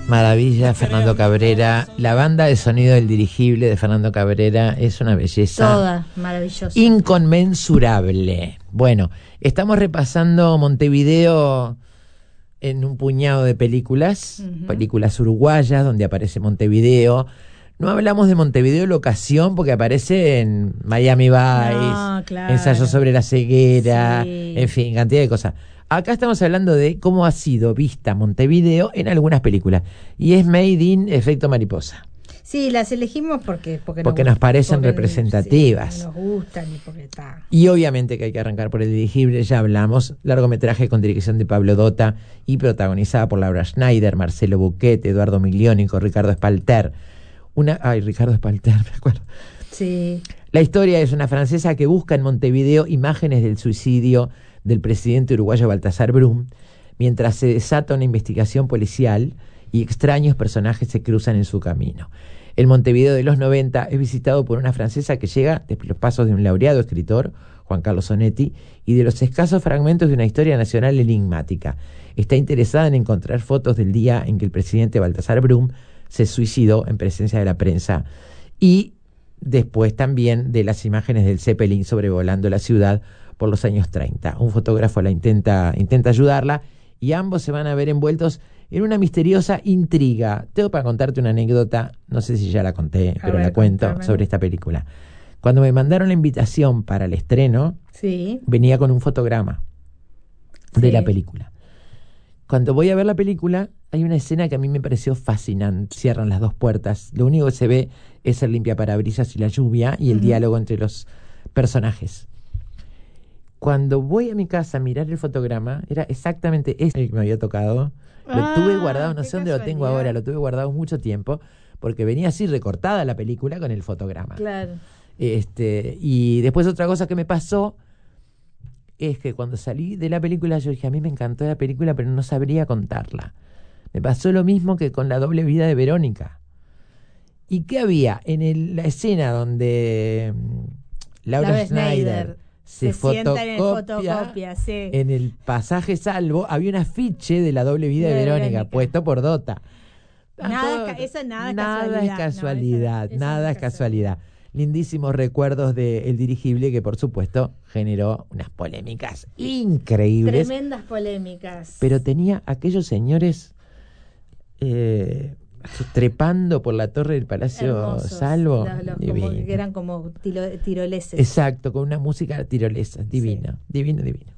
Maravilla, Fernando Cabrera. La banda de sonido del dirigible de Fernando Cabrera es una belleza. Toda maravillosa. Inconmensurable. Bueno, estamos repasando Montevideo en un puñado de películas, películas uruguayas donde aparece Montevideo. No hablamos de Montevideo locación porque aparece en Miami Vice, claro. Ensayo sobre la ceguera, Sí. en fin, cantidad de cosas. Acá estamos hablando de cómo ha sido vista Montevideo en algunas películas. Y es Made in Efecto Mariposa. Sí, las elegimos porque nos parecen representativas. Sí, nos gustan y porque está. Y obviamente que hay que arrancar por el dirigible, ya hablamos. Largometraje con dirección de Pablo Dota y protagonizada por Laura Schneider, Marcelo Buquet, Eduardo Migliónico, Ricardo Espalter. Ricardo Espalter, me acuerdo. Sí. La historia es una francesa que busca en Montevideo imágenes del suicidio del presidente uruguayo Baltasar Brum, mientras se desata una investigación policial y extraños personajes se cruzan en su camino. El Montevideo de los 90 es visitado por una francesa que llega de los pasos de un laureado escritor, Juan Carlos Onetti, y de los escasos fragmentos de una historia nacional enigmática. Está interesada en encontrar fotos del día en que el presidente Baltasar Brum se suicidó en presencia de la prensa y después también de las imágenes del Zeppelin sobrevolando la ciudad por los años 30. Un fotógrafo la intenta ayudarla y ambos se van a ver envueltos en una misteriosa intriga. Tengo para contarte una anécdota, no sé si ya la conté, pero la cuento, sobre esta película. Cuando me mandaron la invitación para el estreno, sí, venía con un fotograma de la película. Cuando voy a ver la película, hay una escena que a mí me pareció fascinante. Cierran las dos puertas. Lo único que se ve es el limpiaparabrisas y la lluvia y el diálogo entre los personajes. Cuando voy a mi casa a mirar el fotograma, era exactamente ese que me había tocado. Lo tuve guardado, no sé dónde lo tengo ahora, lo tuve guardado mucho tiempo, porque venía así recortada la película con el fotograma. Claro. Y después otra cosa que me pasó es que cuando salí de la película yo dije, a mí me encantó la película, pero no sabría contarla. Me pasó lo mismo que con La doble vida de Verónica. ¿Y qué había? La escena donde Laura Schneider se fotocopia sí, en el pasaje Salvo, había un afiche de La doble vida de Verónica puesto por Dota. Nada es casualidad. Lindísimos recuerdos del dirigible que por supuesto generó unas polémicas increíbles. Tremendas polémicas. Pero tenía aquellos señores trepando por la torre del Palacio hermosos, Salvo. que eran como tiroleses. Exacto, con una música tirolesa. Divino, divino, divino.